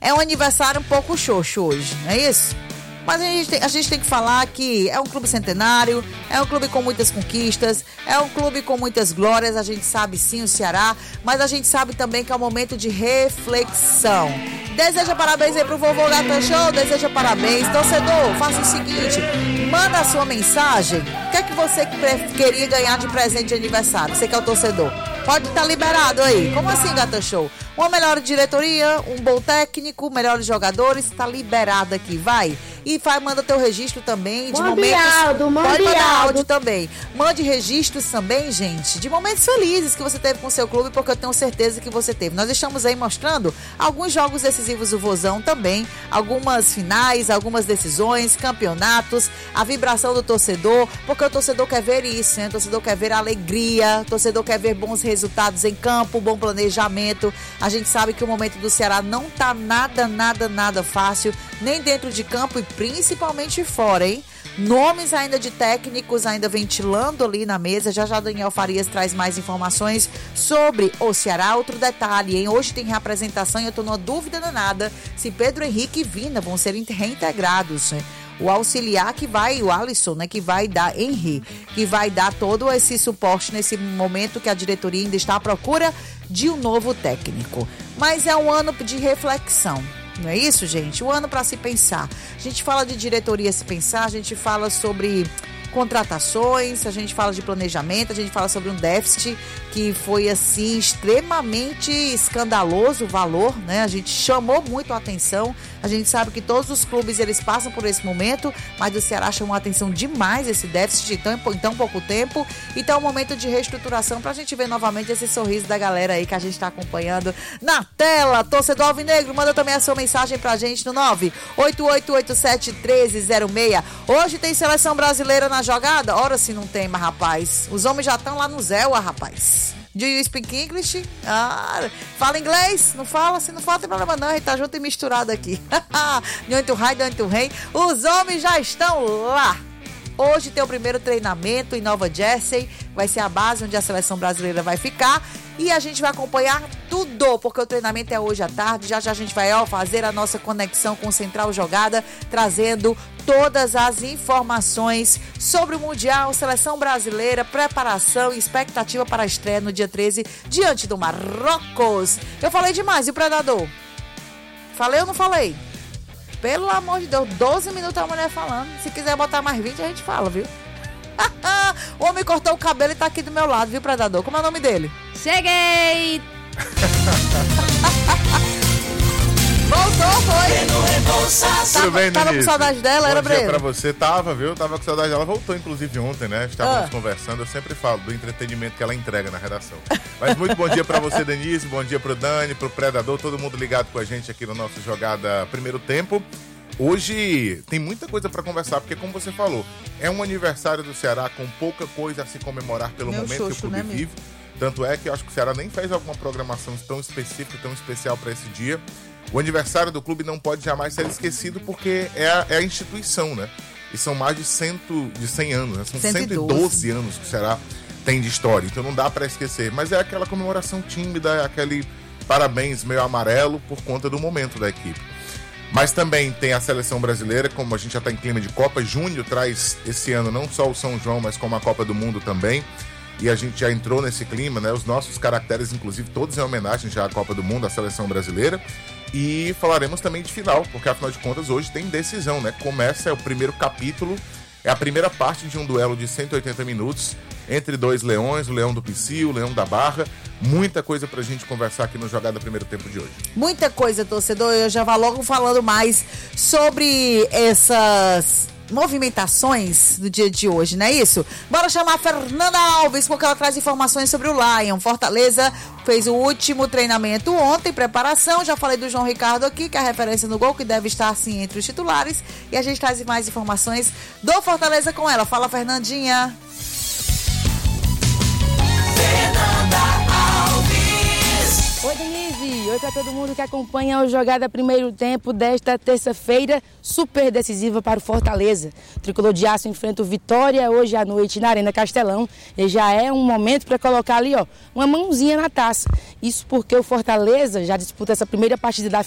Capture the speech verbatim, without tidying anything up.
É um aniversário um pouco xoxo hoje, não é isso? Mas a gente, tem, a gente tem que falar que é um clube centenário, é um clube com muitas conquistas, é um clube com muitas glórias, a gente sabe sim o Ceará, mas a gente sabe também que é um momento de reflexão. Deseja parabéns aí pro vovô Gata Show, deseja parabéns. Torcedor, faça o seguinte, manda a sua mensagem. O que é que você queria ganhar de presente de aniversário? Você que é o torcedor. Pode estar liberado aí. Como assim, Gata Show? Uma melhor diretoria, um bom técnico, melhores jogadores, tá liberado aqui, vai. E vai, manda teu registro também de mande momentos... Áudio, mande Pode mandar áudio. áudio também. Mande registros também, gente, de momentos felizes que você teve com o seu clube, porque eu tenho certeza que você teve. Nós estamos aí mostrando alguns jogos decisivos do Vozão também, algumas finais, algumas decisões, campeonatos, a vibração do torcedor, porque o torcedor quer ver isso, né? O torcedor quer ver alegria, o torcedor quer ver bons resultados em campo, bom planejamento. A gente sabe que o momento do Ceará não tá nada, nada, nada fácil, nem dentro de campo e principalmente fora, hein? Nomes ainda de técnicos ainda ventilando ali na mesa. Já já Daniel Farias traz mais informações sobre o Ceará. Outro detalhe, hein? Hoje tem reapresentação e eu tô numa dúvida danada se Pedro Henrique e Vina vão ser reintegrados, né? O auxiliar que vai, o Alisson, né, que vai dar, Henry, que vai dar todo esse suporte nesse momento que a diretoria ainda está à procura de um novo técnico. Mas é um ano de reflexão. Não é isso, gente? Um ano para se pensar. A gente fala de diretoria se pensar, a gente fala sobre contratações, a gente fala de planejamento, a gente fala sobre um déficit que foi, assim, extremamente escandaloso o valor, né? A gente chamou muito a atenção, a gente sabe que todos os clubes, eles passam por esse momento, mas o Ceará chamou a atenção demais esse déficit em tão, em tão pouco tempo, então é um momento de reestruturação pra gente ver novamente esse sorriso da galera aí que a gente tá acompanhando na tela. Torcedor alvinegro, manda também a sua mensagem pra gente no nove oito oito oito sete um três zero seis. Hoje tem seleção brasileira na jogada? Ora se não tem, mas rapaz, os homens já estão lá no Zé, rapaz. Do you speak English? Ah, fala inglês? Não fala? Se não fala, tem problema não, a gente tá junto e misturado aqui. Muito raio, muito rei. Os homens já estão lá. Hoje tem o primeiro treinamento em Nova Jersey, vai ser a base onde a seleção brasileira vai ficar e a gente vai acompanhar tudo, porque o treinamento é hoje à tarde, já já a gente vai ó, fazer a nossa conexão com o Central Jogada, trazendo todas as informações sobre o Mundial, seleção brasileira, preparação e expectativa para a estreia no dia treze, diante do Marrocos. Eu falei demais, e o Predador? Falei ou não falei? Pelo amor de Deus, doze minutos a mulher falando. Se quiser botar mais vinte, a gente fala, viu? O homem cortou o cabelo e tá aqui do meu lado, viu, Predador? Como é o nome dele? Cheguei! Voltou, foi? Tudo bem, Tava Denise? com saudade dela, era Bom dia Breno? pra você, tava, viu? Tava com saudade dela, voltou inclusive ontem, né? Estávamos Ah. conversando, eu sempre falo do entretenimento que ela entrega na redação. Mas muito bom dia pra você, Denise, bom dia pro Dani, pro Predador, todo mundo ligado com a gente aqui no nosso Jogada Primeiro Tempo. Hoje tem muita coisa pra conversar, porque como você falou, é um aniversário do Ceará com pouca coisa a se comemorar pelo Meu momento que o xoxo, clube né, meu? vive. Tanto é que eu acho que o Ceará nem fez alguma programação tão específica, tão especial para esse dia. O aniversário do clube não pode jamais ser esquecido porque é a, é a instituição, né? E são mais de, cento, de cem anos, né? São cento e cento e doze. doze anos que o Ceará tem de história, então não dá para esquecer. Mas é aquela comemoração tímida, é aquele parabéns meio amarelo por conta do momento da equipe. Mas também tem a seleção brasileira, como a gente já está em clima de Copa. Junho traz esse ano não só o São João, mas como a Copa do Mundo também. E a gente já entrou nesse clima, né? Os nossos caracteres, inclusive, todos em homenagem já à Copa do Mundo, à seleção brasileira. E falaremos também de final, porque afinal de contas hoje tem decisão, né? Começa, é o primeiro capítulo, é a primeira parte de um duelo de cento e oitenta minutos entre dois leões, o Leão do Pici, o Leão da Barra. Muita coisa pra gente conversar aqui no Jogada Primeiro Tempo de hoje. Muita coisa, torcedor. Eu já vou logo falando mais sobre essas movimentações do dia de hoje, não é isso? Bora chamar a Fernanda Alves, porque ela traz informações sobre o Lion. Fortaleza fez o último treinamento ontem, preparação. Já falei do João Ricardo aqui, que é a referência no gol, que deve estar, sim, entre os titulares. E a gente traz mais informações do Fortaleza com ela. Fala, Fernandinha. Oi, Denise. Oi para todo mundo que acompanha o Jogada Primeiro Tempo desta terça-feira, super decisiva para o Fortaleza. O Tricolor de Aço enfrenta o Vitória hoje à noite na Arena Castelão e já é um momento para colocar ali, ó, uma mãozinha na taça. Isso porque o Fortaleza já disputa essa primeira partida da